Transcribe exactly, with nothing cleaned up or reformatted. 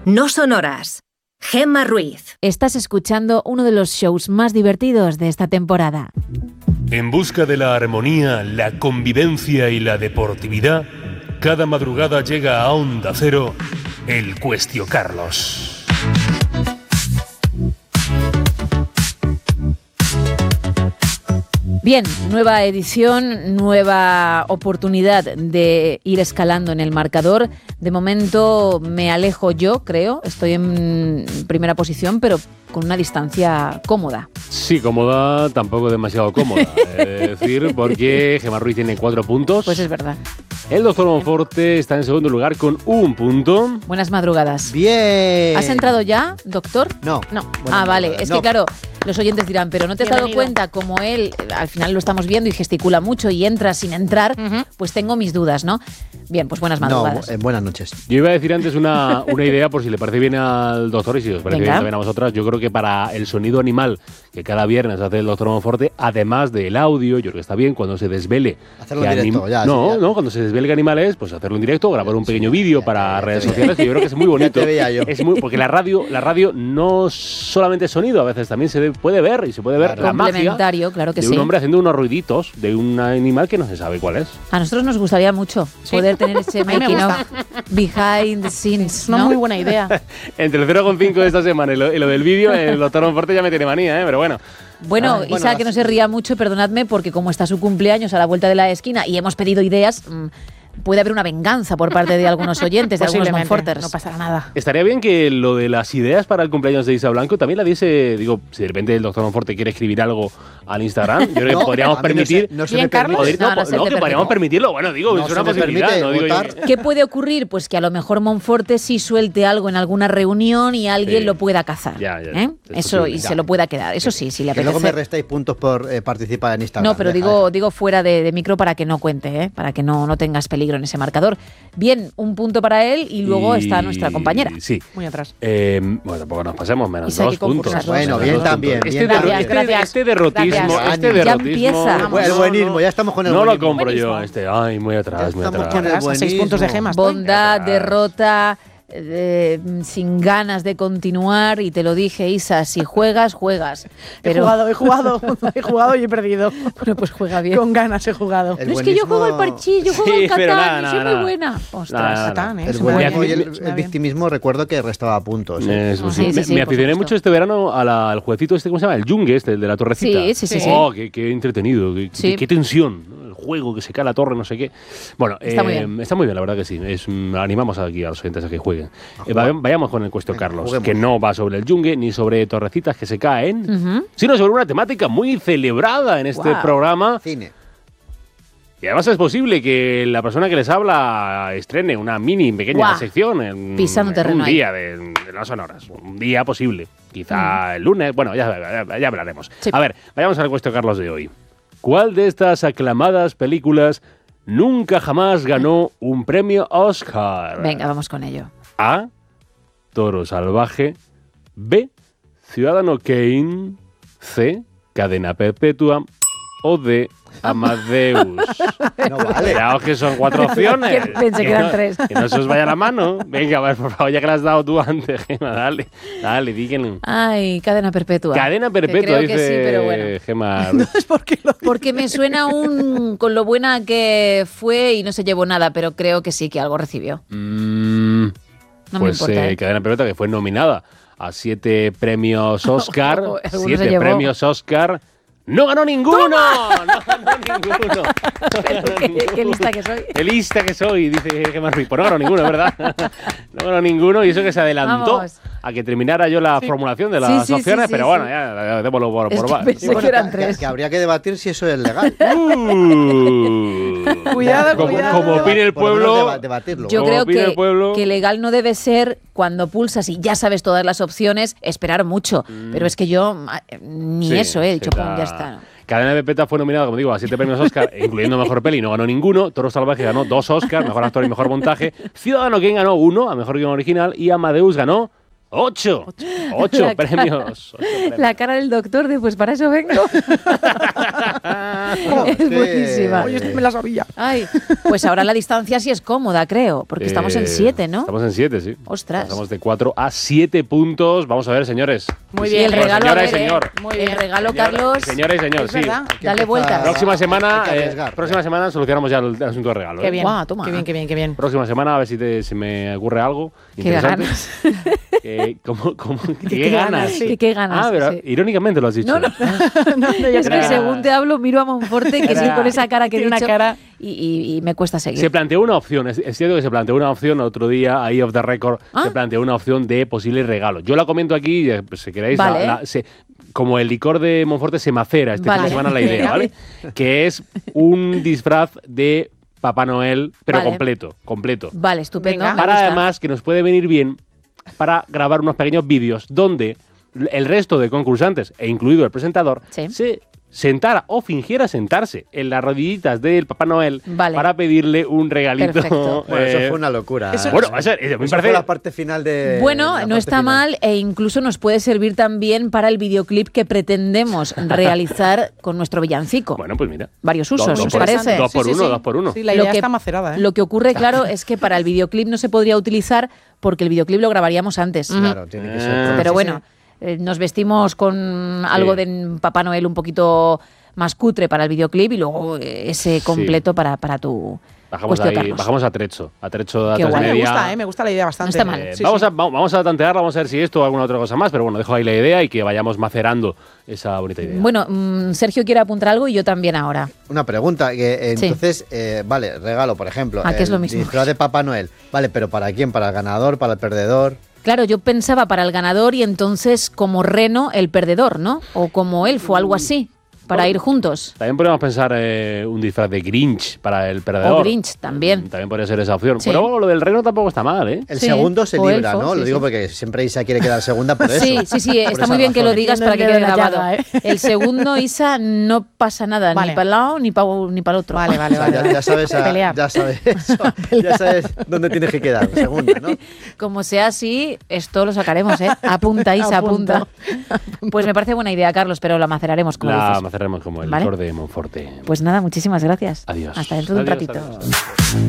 No son horas. Gemma Ruiz. Estás escuchando uno de los shows más divertidos de esta temporada. En busca de la armonía, la convivencia y la deportividad, cada madrugada llega a Onda Cero el Cuestio Carlos. Bien, nueva edición, nueva oportunidad de ir escalando en el marcador. De momento me alejo yo, creo. Estoy en primera posición, pero con una distancia cómoda. Sí, cómoda, tampoco demasiado cómoda. Es decir, porque Gemma Ruiz tiene cuatro puntos. Pues es verdad. El doctor Monforte está en segundo lugar con un punto. Buenas madrugadas. Bien. ¿Has entrado ya, doctor? No. No. Buenas ah, vale. madrugadas. Es No. que claro, los oyentes dirán, pero ¿no te has Bienvenido. dado cuenta como él, al final lo estamos viendo y gesticula mucho y entra sin entrar? Ujú. Pues tengo mis dudas, ¿no? Bien, pues buenas No, madrugadas. eh, buenas noches. Yo iba a decir antes una, una idea, por si le parece bien al doctor y si os parece Venga. bien también a vosotras. Yo creo que para el sonido animal que cada viernes hace el doctor Monforte, además del audio, yo creo que está bien cuando se desvele. Hacerlo qué en directo, ya, No, sí, ya. no, cuando se desvele qué animal es, pues hacerlo en directo, grabar un pequeño vídeo ya, para ya, ya redes te sociales, que yo creo que es muy bonito. Ya te veía yo. Es muy, porque la radio, la radio no solamente es sonido, a veces también se de- puede ver y se puede ver Claro. la magia Complementario, claro que de sí. un hombre haciendo unos ruiditos de un animal que no se sabe cuál es. A nosotros nos gustaría mucho poder tener ese mí me making gusta. of behind the scenes, Es una ¿no? muy buena idea. Entre el cero coma cinco de esta semana y lo, y lo del vídeo, el doctor Monforte ya me tiene manía, ¿eh? Pero bueno. Bueno, Ay, Isa, bueno, que no las- se ría mucho, perdonadme, porque como está su cumpleaños a la vuelta de la esquina y hemos pedido ideas, mm, puede haber una venganza por parte de algunos oyentes, de algunos Posiblemente, Monforters. no pasará nada. Estaría bien que lo de las ideas para el cumpleaños de Isa Blanco también la diese, digo, si de repente el doctor Monforte quiere escribir algo al Instagram, yo creo que No, podríamos a mí no permitir... se- no se Bien, me Carlos. permite. Poder- no, No, no po- se no, te que podríamos permite. permitirlo, bueno, digo, No es una se me posibilidad. permite No digo yo votar. que- ¿Qué puede ocurrir? Pues que a lo mejor Monforte sí suelte algo en alguna reunión y alguien Sí. lo pueda cazar. Ya, ya, ¿eh? es Eso, posible. y Ya. se lo pueda quedar. Eso sí, si le Que luego me apetece. restáis puntos por eh, participar en Instagram. No, pero Deja, digo, deja. digo fuera de, de micro para que no cuente, ¿eh? Para que no, no tengas peligro en ese marcador. Bien, un punto para él y luego Y- está nuestra compañera. Sí. Muy atrás. Eh, bueno, tampoco nos pasemos, menos Isa, hay dos que concursar. puntos. Bueno, Menos bien dos también, puntos. bien Este, derro- también. este- Gracias. este derrotismo, Gracias. este Ya derrotismo... empieza. El buen- el No, buenismo, no. ya estamos con el No lo buenismo. compro yo, Buenismo. este. Ay, muy atrás, Ya muy estamos atrás. con el Atrás, a seis buenismo. puntos de Gema. estoy. Bondad, Atrás. derrota, eh, sin ganas de continuar. Y te lo dije, Isa, si juegas, juegas. He Pero jugado, he jugado, he jugado y he perdido. bueno, pues juega bien. Con ganas he jugado. El No, es que yo buenismo- juego al parchís, yo juego Sí, al pero Catán nada, y nada, soy nada. muy buena. Nada, Ostras. nada. Catán, ¿eh? El Se me da buenismo y bien, el, se me da el bien. victimismo recuerdo que restaba puntos. ¿eh? Eso Ah, sí. sí, sí, me sí, me por aficioné supuesto. mucho este verano a la- al jueguecito este, ¿cómo se llama? El Yungue, este, el de la torrecita. Sí, sí, sí, sí. Oh, qué, qué entretenido, qué, Sí. qué- qué tensión, ¿no? El juego que se cae a la torre, no sé qué. Bueno, Está eh, muy bien. está muy bien, la verdad que sí. Es, mm, animamos aquí a los oyentes a que jueguen. Eh, va- vayamos con el Cuestio Venga, Carlos, juguemos. que no va sobre el Yungue ni sobre torrecitas que se caen, Ujú. sino sobre una temática muy celebrada en este Guau. programa. Cine. Y además es posible que la persona que les habla estrene una mini, pequeña Guau. sección en, Pisando en terreno un ahí. día de, de las sonoras. Un día posible. Quizá el lunes. Bueno, ya, ya, ya hablaremos. Sí. A ver, vayamos al Cuestio Carlos de hoy. ¿Cuál de estas aclamadas películas nunca jamás ganó un premio Oscar? Venga, vamos con ello. A. Toro Salvaje. B. Ciudadano Kane. C. Cadena Perpetua. O D. Amadeus. No vale. Cuidado que son cuatro opciones. Que pensé que eran no- tres. Que no se os vaya la mano. Venga, a ver, por favor, ya que la has dado tú antes, Gema, dale. Dale, díganlo. Ay, cadena perpetua. Cadena Que perpetua, creo dice que sí, pero bueno. Gema. Es porque lo Porque me suena un con lo buena que fue y no se llevó nada, pero creo que sí, que algo recibió. Mm, No pues me importa. eh, ¿eh? Cadena Perpetua, que fue nominada a siete premios Oscar. Alguno se siete llevó. premios Oscar. ¡No ganó ninguno! ¡No ganó ninguno! qué, qué lista que soy. ¡Qué lista que soy! Dice Gemma Ruiz. Pues no ganó ninguno, ¿verdad? No ganó ninguno y eso que se adelantó Vamos. a que terminara yo la formulación de las Sí, sí, sí, opciones, sí, pero sí. bueno, ya démoslo por, Es por que va- pensé Sí, bueno, que eran que- tres. que habría que debatir si eso es legal. Uh. Cuidado, como, cuidado. como opine el Por lo menos pueblo. deba- debatirlo. Yo Como creo opina que, el pueblo. que legal no debe ser cuando pulsas y ya sabes todas las opciones, esperar mucho. Pero es que yo ma- ni Sí, eso, ¿eh? El sí, chupón la- ya está. Cadena Perpetua fue nominada, como digo, a siete premios Oscar, incluyendo Mejor Peli, no ganó ninguno. Toro Salvaje ganó dos Oscars, Mejor Actor y Mejor Montaje. Ciudadano Kane ganó uno, a Mejor Guión Original. Y Amadeus ganó Ocho. Ocho La cara- premios. Ocho premios. La cara del doctor de pues para eso vengo. Es Sí. buenísima. Oye, esto me la sabía. Ay, pues ahora la distancia sí es cómoda, creo, porque estamos en Eh, siete, ¿no? Estamos en siete, sí. Ostras. Pasamos de cuatro a siete puntos. Vamos a ver, señores. Muy Y bien. el regalo, Señora a y ver, ¿eh? señor. Muy El bien. regalo, Señora- Carlos. Señora y señor, Es sí. verdad. Hay que Dale empezar- vueltas. Próxima semana, hay que eh, arriesgar. próxima semana solucionamos ya el, el asunto de regalo. Qué ¿eh? bien. Guau, toma. Qué bien, qué bien, qué bien. Próxima semana a ver si te- se me ocurre algo Qué interesante. ganas. Eh, ¿cómo, cómo, qué, qué ganas? ganas, sí. Qué, qué ganas. Ah, pero sí. irónicamente lo has dicho. No, no. No, no, ya Es que está. según te hablo, miro a Monforte, que Era- sigue con esa cara que he tiene una dicho, cara- y, y- y me cuesta seguir. Se planteó una opción, es, es cierto que se planteó una opción otro día, ahí off the record, Ah. se planteó una opción de posible regalo. Yo la comento aquí, eh, pues, si queréis, la- Vale. la- se- como el licor de Monforte se macera este Vale. fin de semana la idea, Venga. ¿vale? Que es un disfraz de Papá Noel, pero Vale. completo, completo. Vale, estupendo. Venga. me Para gusta. además que nos puede venir bien para grabar unos pequeños vídeos donde el resto de concursantes, e incluido el presentador, Sí. se sentara o fingiera sentarse en las rodillitas del Papá Noel Vale. para pedirle un regalito. Perfecto. Bueno, eso eh, fue una locura. Eso- bueno, eso, eso me Eso parece- fue la parte final de. Bueno, la no parte está final. mal e incluso nos puede servir también para el videoclip que pretendemos realizar con nuestro villancico. Bueno, pues mira. Varios Dos- usos, dos ¿os por- parece? Dos por Sí, sí, uno, sí. dos por uno. Sí, la Lo idea que- está macerada, ¿eh? Lo que ocurre, claro, es que para el videoclip no se podría utilizar porque el videoclip lo grabaríamos antes. Claro, tiene que ser. Ah. Pero Sí, bueno, eh, nos vestimos con algo de Papá Noel un poquito más cutre para el videoclip y luego eh, ese completo para, para tu Bajamos, cuestión, ahí, Carlos. bajamos a Trecho, a Trecho de Qué a tres guay. Me media. gusta, ¿eh? Me gusta la idea bastante. No está mal. Eh, Sí, vamos, sí. A, va- vamos a tantearla, vamos a ver si esto o alguna otra cosa más, pero bueno, dejo ahí la idea y que vayamos macerando esa bonita idea. Bueno, mm, Sergio quiere apuntar algo y yo también ahora. Una pregunta, que eh, Sí. entonces, eh, vale, regalo, por ejemplo. Ah, que es el lo mismo. Disfraz de Papá Noel. Vale, pero ¿para quién? ¿Para el ganador? ¿Para el perdedor? Claro, yo pensaba para el ganador y entonces como Reno el perdedor, ¿no? O como Elfo, algo así, para ir juntos. También podríamos pensar eh, un disfraz de Grinch para el perdedor. O Grinch, también. Mm, También podría ser esa opción. Sí. Pero lo del reno tampoco está mal, ¿eh? El Sí, segundo se o libra, elfo, ¿no? sí, Lo digo sí. porque siempre Isa quiere quedar segunda por eso. Sí, sí, sí, Por está esa muy bien que lo razón. digas Metiendo para el que dedo quede en la grabado. llaga, ¿eh? El segundo, Isa, no pasa nada, Vale. ni para el lado ni para ni para el otro. Vale, vale, O sea, vale. ya, ya sabes, a- Pelear. ya sabes eso. Ya sabes dónde tienes que quedar, segunda, ¿no? Como sea así, esto lo sacaremos, ¿eh? Apunta, Isa, apunta. Pues me parece buena idea, Carlos, pero la maceraremos, como La dices. macerremos como el Vale. licor de Monforte. Pues nada, muchísimas gracias. Adiós. Hasta dentro de un Adiós, ratito. adiós.